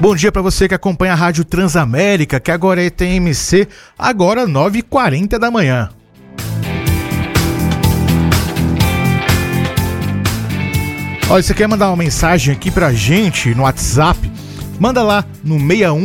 Bom dia para você que acompanha a Rádio Transamérica, que agora é TMC, agora 9h40 da manhã. Olha, você quer mandar uma mensagem aqui pra gente no WhatsApp? Manda lá no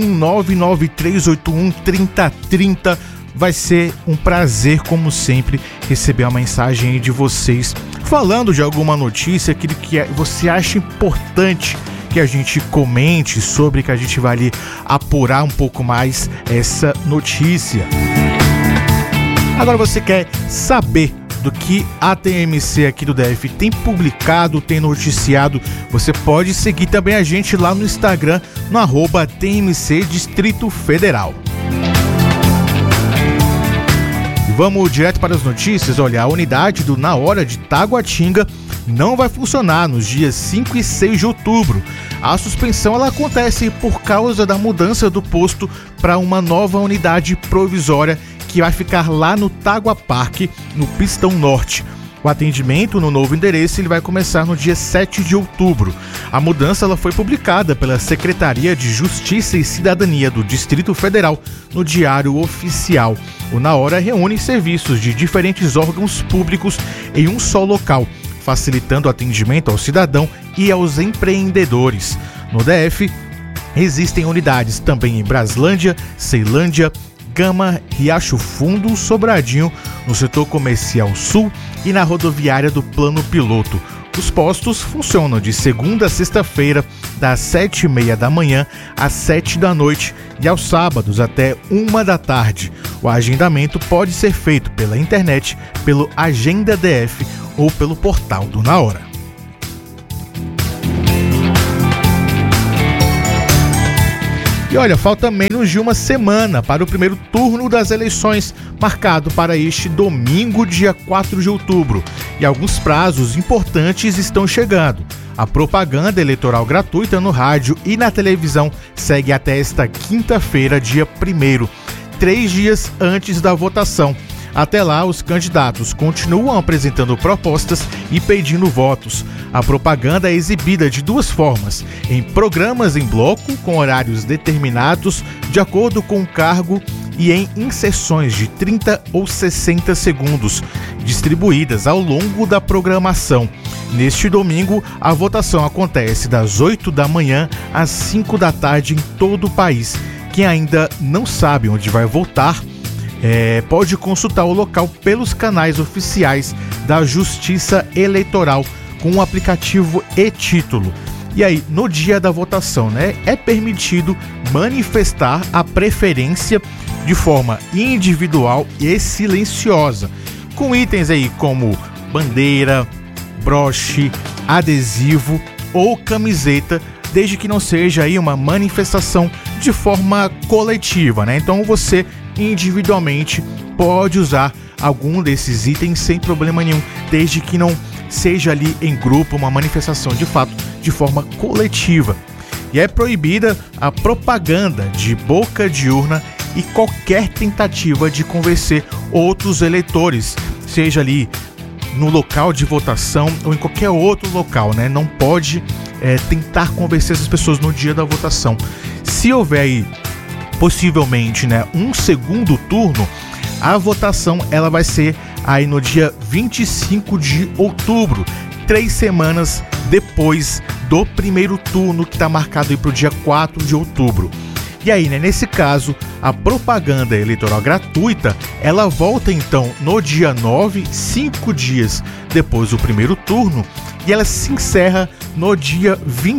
61993813030. Vai ser um prazer, como sempre, receber a mensagem aí de vocês falando de alguma notícia que você acha importante que a gente comente sobre, que a gente vai ali apurar um pouco mais essa notícia. Agora você quer saber do que a TMC aqui do DF tem publicado, tem noticiado, você pode seguir também a gente lá no Instagram, no @TMC Distrito Federal. E vamos direto para as notícias. Olha, a unidade do Na Hora de Taguatinga não vai funcionar nos dias 5 e 6 de outubro. A suspensão ela acontece por causa da mudança do posto para uma nova unidade provisória que vai ficar lá no Tagua Parque, no Pistão Norte. O atendimento no novo endereço ele vai começar no dia 7 de outubro. A mudança ela foi publicada pela Secretaria de Justiça e Cidadania do Distrito Federal no Diário Oficial. O Na Hora reúne serviços de diferentes órgãos públicos em um só local, facilitando o atendimento ao cidadão e aos empreendedores. No DF, existem unidades também em Braslândia, Ceilândia, Gama, Riacho Fundo, Sobradinho, no setor comercial sul e na rodoviária do Plano Piloto. Os postos funcionam de segunda a sexta-feira, das 7h30 da manhã às 7 da noite e aos sábados até 1 da tarde. O agendamento pode ser feito pela internet, pelo Agenda DF ou pelo portal do Na Hora. E olha, falta menos de uma semana para o primeiro turno das eleições, marcado para este domingo, dia 4 de outubro. E alguns prazos importantes estão chegando. A propaganda eleitoral gratuita no rádio e na televisão segue até esta quinta-feira, dia 1º, 3 dias antes da votação. Até lá, os candidatos continuam apresentando propostas e pedindo votos. A propaganda é exibida de duas formas: em programas em bloco, com horários determinados de acordo com o cargo, e em inserções de 30 ou 60 segundos, distribuídas ao longo da programação. Neste domingo, a votação acontece das 8 da manhã às 5 da tarde em todo o país. Quem ainda não sabe onde vai votar, pode consultar o local pelos canais oficiais da Justiça Eleitoral com o aplicativo e-Título. E aí, no dia da votação, é permitido manifestar a preferência de forma individual e silenciosa, com itens aí como bandeira, broche, adesivo ou camiseta, desde que não seja aí uma manifestação de forma coletiva, Então você individualmente pode usar algum desses itens sem problema nenhum, desde que não seja ali em grupo, uma manifestação de fato de forma coletiva. E é proibida a propaganda de boca de urna e qualquer tentativa de convencer outros eleitores, seja ali no local de votação ou em qualquer outro local, Não pode tentar convencer essas pessoas no dia da votação. Se houver aí possivelmente um segundo turno, a votação ela vai ser aí no dia 25 de outubro, 3 semanas depois do primeiro turno, que está marcado aí para o dia 4 de outubro. E aí, nesse caso, a propaganda eleitoral gratuita, ela volta então no dia 9, 5 dias depois do primeiro turno, e ela se encerra no dia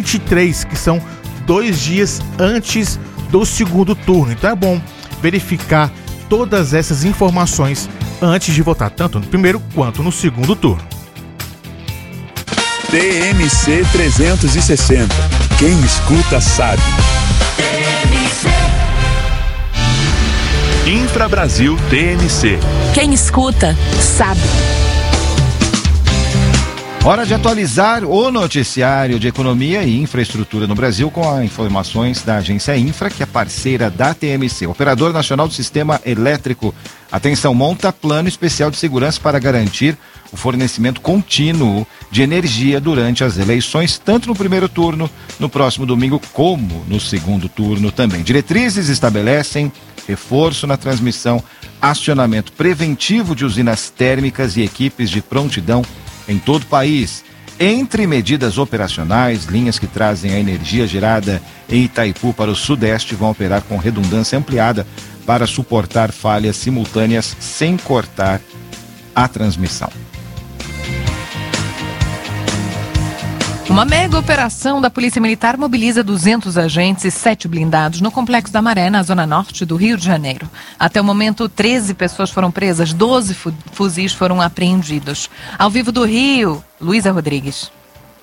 23, que são 2 dias antes do segundo turno. Então é bom verificar todas essas informações antes de votar, tanto no primeiro quanto no segundo turno. TMC 360. Quem escuta sabe. Infrabrasil TMC. Quem escuta sabe. Hora de atualizar o noticiário de economia e infraestrutura no Brasil com as informações da agência Infra, que é parceira da TMC, Operador Nacional do Sistema Elétrico. Atenção, monta plano especial de segurança para garantir o fornecimento contínuo de energia durante as eleições, tanto no primeiro turno, no próximo domingo, como no segundo turno também. Diretrizes estabelecem reforço na transmissão, acionamento preventivo de usinas térmicas e equipes de prontidão em todo o país. Entre medidas operacionais, linhas que trazem a energia gerada em Itaipu para o Sudeste vão operar com redundância ampliada para suportar falhas simultâneas sem cortar a transmissão. Uma mega operação da Polícia Militar mobiliza 200 agentes e 7 blindados no Complexo da Maré, na zona norte do Rio de Janeiro. Até o momento, 13 pessoas foram presas, 12 fuzis foram apreendidos. Ao vivo do Rio, Luísa Rodrigues.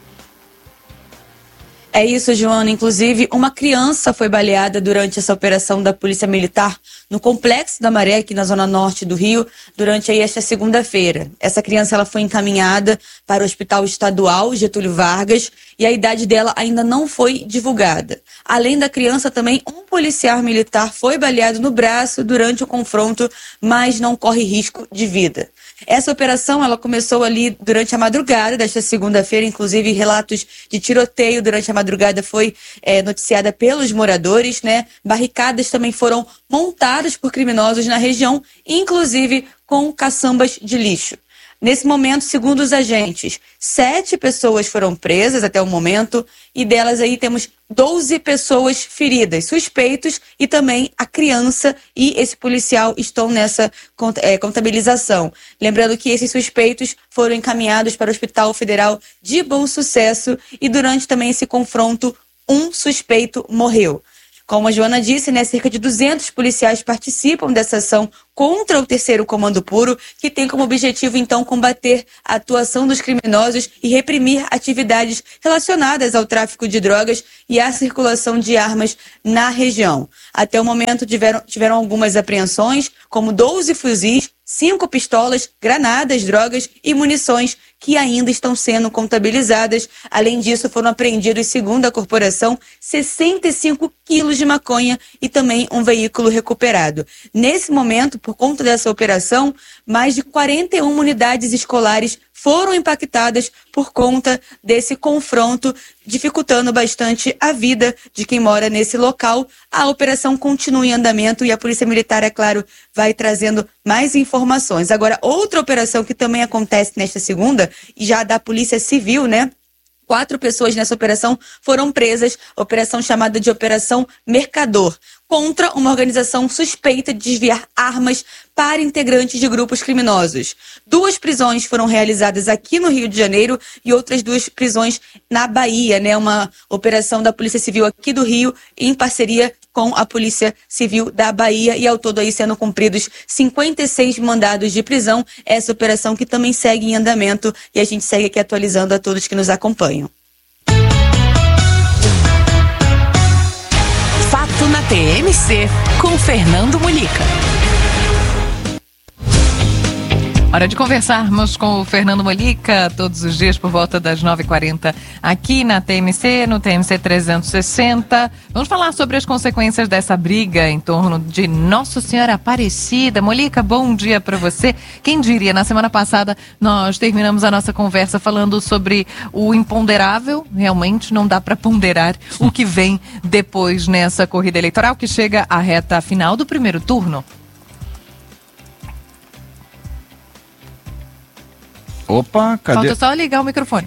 É isso, Joana. Inclusive, uma criança foi baleada durante essa operação da Polícia Militar no Complexo da Maré, aqui na zona norte do Rio, durante esta segunda-feira. Essa criança ela foi encaminhada para o Hospital Estadual Getúlio Vargas e a idade dela ainda não foi divulgada. Além da criança, também um policial militar foi baleado no braço durante o confronto, mas não corre risco de vida. Essa operação ela começou ali durante a madrugada desta segunda-feira, inclusive relatos de tiroteio durante a madrugada foi noticiada pelos moradores, né? Barricadas também foram montadas por criminosos na região, inclusive com caçambas de lixo. Nesse momento, segundo os agentes, 7 pessoas foram presas até o momento e delas aí temos 12 pessoas feridas, suspeitos e também a criança e esse policial estão nessa contabilização. Lembrando que esses suspeitos foram encaminhados para o Hospital Federal de Bom Sucesso e durante também esse confronto, um suspeito morreu. Como a Joana disse, né, cerca de 200 policiais participam dessa ação contra o 3º Comando Puro, que tem como objetivo, então, combater a atuação dos criminosos e reprimir atividades relacionadas ao tráfico de drogas e à circulação de armas na região. Até o momento, tiveram algumas apreensões, como 12 fuzis, 5 pistolas, granadas, drogas e munições que ainda estão sendo contabilizadas. Além disso, foram apreendidos, segundo a corporação, 65 quilos de maconha e também um veículo recuperado. Nesse momento, por conta dessa operação, mais de 41 unidades escolares foram impactadas por conta desse confronto, dificultando bastante a vida de quem mora nesse local. A operação continua em andamento e a Polícia Militar, é claro, vai trazendo mais informações. Agora, outra operação que também acontece nesta segunda, e já da Polícia Civil, né? 4 pessoas nessa operação foram presas, operação chamada de Operação Mercador, contra uma organização suspeita de desviar armas para integrantes de grupos criminosos. 2 prisões foram realizadas aqui no Rio de Janeiro e outras 2 prisões na Bahia, né? Uma operação da Polícia Civil aqui do Rio em parceria com a Polícia Civil da Bahia e ao todo aí sendo cumpridos 56 mandados de prisão. Essa operação que também segue em andamento e a gente segue aqui atualizando a todos que nos acompanham. Fato na TMC, com Fernando Mulica. Hora de conversarmos com o Fernando Mulica todos os dias por volta das 9h40 aqui na TMC, no TMC 360. Vamos falar sobre as consequências dessa briga em torno de Nossa Senhora Aparecida. Mulica, bom dia para você. Quem diria, na semana passada nós terminamos a nossa conversa falando sobre o imponderável. Realmente não dá para ponderar o que vem depois nessa corrida eleitoral que chega à reta final do primeiro turno. Opa, cadê? Falta só ligar o microfone.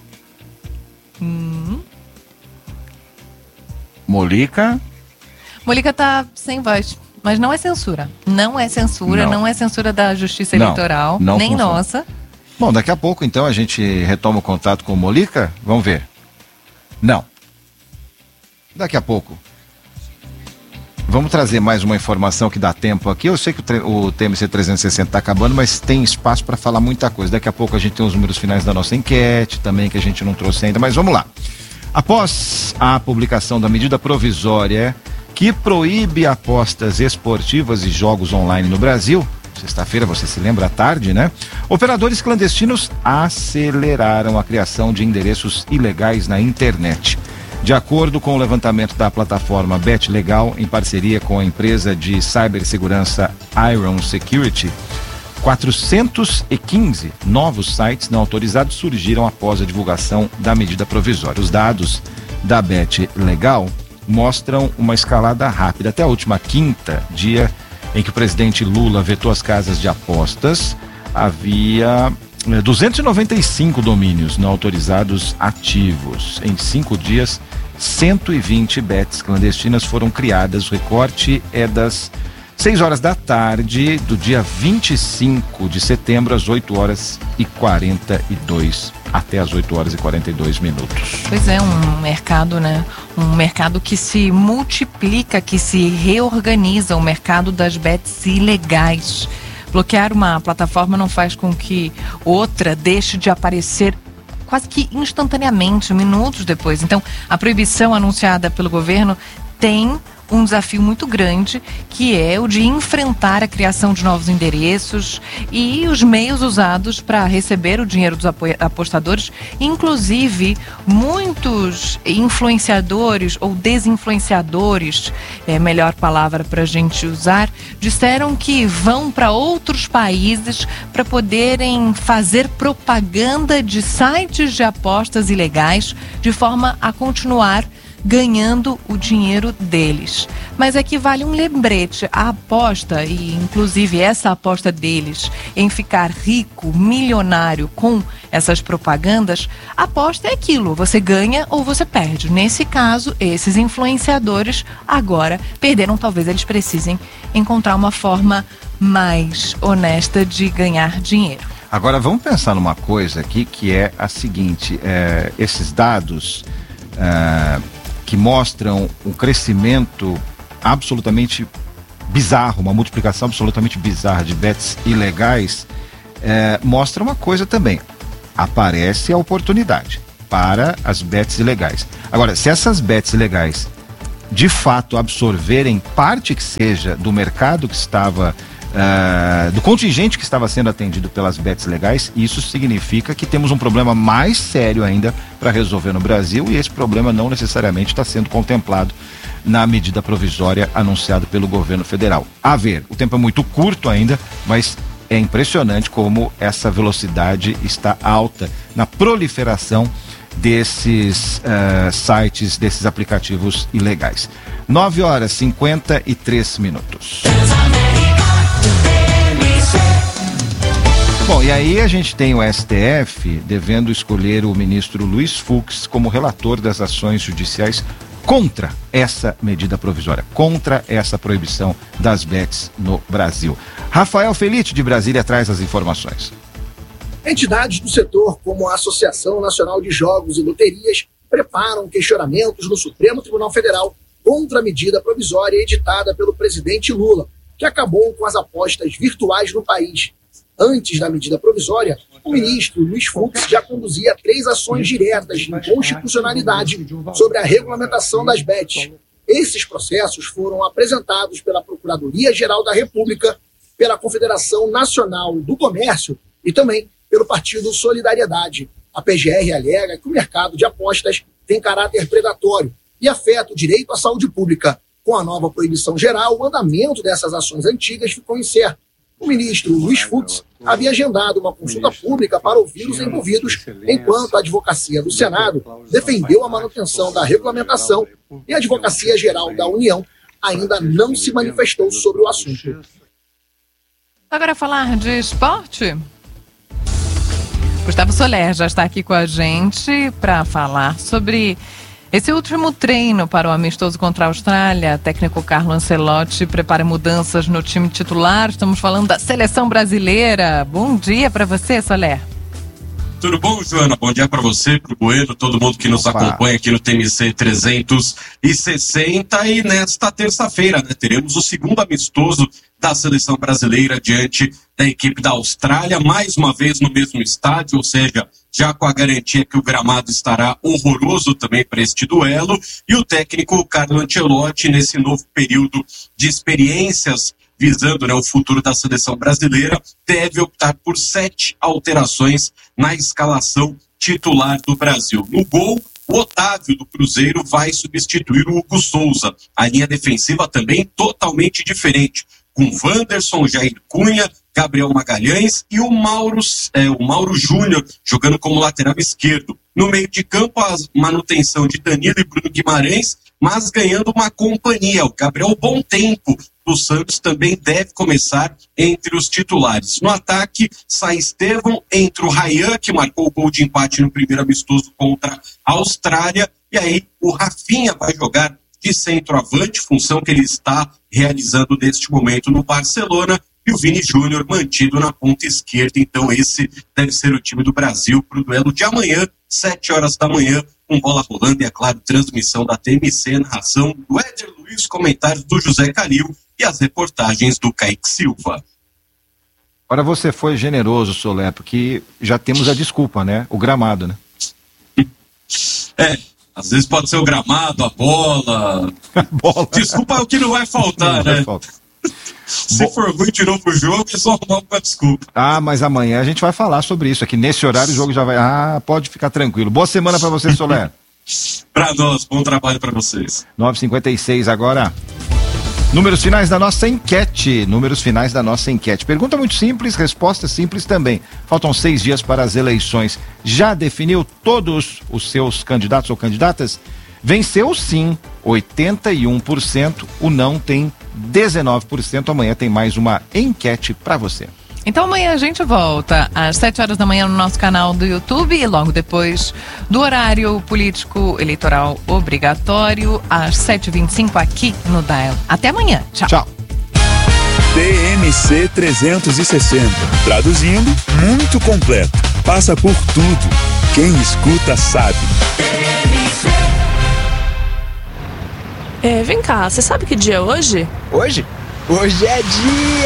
Mulica? Mulica tá sem voz, mas não é censura. Não é censura, não é censura da Justiça Eleitoral, não nem funciona. nossa. Bom, daqui a pouco então a gente retoma o contato com o Mulica. Vamos ver. Não. Daqui a pouco. Vamos trazer mais uma informação que dá tempo aqui. Eu sei que o TMC 360 está acabando, mas tem espaço para falar muita coisa. Daqui a pouco a gente tem os números finais da nossa enquete também, que a gente não trouxe ainda, mas vamos lá. Após a publicação da medida provisória que proíbe apostas esportivas e jogos online no Brasil, sexta-feira, você se lembra, à tarde, né? Operadores clandestinos aceleraram a criação de endereços ilegais na internet. De acordo com o levantamento da plataforma Bet Legal, em parceria com a empresa de cibersegurança Iron Security, 415 novos sites não autorizados surgiram após a divulgação da medida provisória. Os dados da Bet Legal mostram uma escalada rápida. Até a última quinta, dia em que o presidente Lula vetou as casas de apostas, havia 295 domínios não autorizados ativos. Em 5 dias, 120 bets clandestinas foram criadas. O recorte é das 6 horas da tarde do dia 25 de setembro, às 8 horas e 42, até às 8 horas e 42 minutos. Pois é, um mercado, né? Um mercado que se multiplica, que se reorganiza, o mercado das bets ilegais. Bloquear uma plataforma não faz com que outra deixe de aparecer quase que instantaneamente, minutos depois. Então, a proibição anunciada pelo governo tem um desafio muito grande, que é o de enfrentar a criação de novos endereços e os meios usados para receber o dinheiro dos apostadores. Inclusive, muitos influenciadores ou desinfluenciadores, é a melhor palavra para a gente usar, disseram que vão para outros países para poderem fazer propaganda de sites de apostas ilegais, de forma a continuar ganhando o dinheiro deles. Mas aqui vale um lembrete: a aposta, e inclusive essa aposta deles em ficar rico, milionário com essas propagandas, a aposta é aquilo, você ganha ou você perde. Nesse caso, esses influenciadores agora perderam, talvez eles precisem encontrar uma forma mais honesta de ganhar dinheiro. Agora vamos pensar numa coisa aqui, que é a seguinte: esses dados que mostram um crescimento absolutamente bizarro, uma multiplicação absolutamente bizarra de bets ilegais, mostra uma coisa também: aparece a oportunidade para as bets ilegais. Agora, se essas bets ilegais de fato absorverem parte que seja do mercado que estava, do contingente que estava sendo atendido pelas bets legais, isso significa que temos um problema mais sério ainda para resolver no Brasil, e esse problema não necessariamente está sendo contemplado na medida provisória anunciada pelo governo federal. A ver, o tempo é muito curto ainda, mas é impressionante como essa velocidade está alta na proliferação desses sites, desses aplicativos ilegais. 9 horas e 53 minutos. Bom, e aí a gente tem o STF devendo escolher o ministro Luiz Fux como relator das ações judiciais contra essa medida provisória, contra essa proibição das bets no Brasil. Rafael Felite, de Brasília, traz as informações. Entidades do setor, como a Associação Nacional de Jogos e Loterias, preparam questionamentos no Supremo Tribunal Federal contra a medida provisória editada pelo presidente Lula, que acabou com as apostas virtuais no país. Antes da medida provisória, o ministro Luiz Fux já conduzia 3 ações diretas de inconstitucionalidade sobre a regulamentação das bets. Esses processos foram apresentados pela Procuradoria-Geral da República, pela Confederação Nacional do Comércio e também pelo Partido Solidariedade. A PGR alega que o mercado de apostas tem caráter predatório e afeta o direito à saúde pública. Com a nova proibição geral, o andamento dessas ações antigas ficou incerto. O ministro Luiz Fux havia agendado uma consulta pública para ouvir os envolvidos, enquanto a Advocacia do Senado defendeu a manutenção da regulamentação e a Advocacia Geral da União ainda não se manifestou sobre o assunto. Agora falar de esporte? Gustavo Soler já está aqui com a gente para falar sobre esse último treino para o amistoso contra a Austrália. O técnico Carlo Ancelotti prepara mudanças no time titular. Estamos falando da seleção brasileira. Bom dia para você, Soler. Tudo bom, Joana? Bom dia para você, para o Bueno, todo mundo que nos acompanha aqui no TMC 360. E nesta terça-feira, né, teremos o segundo amistoso da seleção brasileira diante da equipe da Austrália, mais uma vez no mesmo estádio, ou seja, já com a garantia que o gramado estará horroroso também para este duelo. E o técnico Carlo Ancelotti, nesse novo período de experiências visando, né, o futuro da seleção brasileira, deve optar por 7 alterações na escalação titular do Brasil. No gol, o Otávio do Cruzeiro vai substituir o Hugo Souza. A linha defensiva também totalmente diferente, com Wanderson, Jair Cunha, Gabriel Magalhães e o Mauro Júnior jogando como lateral esquerdo. No meio de campo, a manutenção de Danilo e Bruno Guimarães, mas ganhando uma companhia. O Gabriel Bom Tempo do Santos também deve começar entre os titulares. No ataque, sai Estevão, entra o Ryan, que marcou o gol de empate no primeiro amistoso contra a Austrália, e aí o Rafinha vai jogar de centroavante, função que ele está realizando neste momento no Barcelona, e o Vini Júnior mantido na ponta esquerda. Então esse deve ser o time do Brasil para o duelo de amanhã, 7 horas da manhã, com bola rolando e, é claro, transmissão da TMC, narração do Éder Luiz, comentários do José Calil e as reportagens do Kaique Silva. Agora você foi generoso, Solé, porque já temos a desculpa, né? O gramado, né? Às vezes pode ser o gramado, a bola. Desculpa é o que não vai faltar, né? Se for ruim de novo o jogo, é só arrumar uma desculpa. Mas amanhã a gente vai falar sobre isso aqui. Nesse horário o jogo já vai... pode ficar tranquilo. Boa semana pra você, Solé. Pra nós, bom trabalho pra vocês. 9h56 agora. Números finais da nossa enquete. Pergunta muito simples, resposta simples também. Faltam 6 dias para as eleições. Já definiu todos os seus candidatos ou candidatas? Venceu sim, 81%. O não tem 19%. Amanhã tem mais uma enquete para você. Então amanhã a gente volta às 7 horas da manhã no nosso canal do YouTube e logo depois do horário político eleitoral obrigatório às 7h25 aqui no Dial. Até amanhã. Tchau. TMC 360. Traduzindo, muito completo. Passa por tudo. Quem escuta sabe. Vem cá, você sabe que dia é hoje? Hoje? Hoje é dia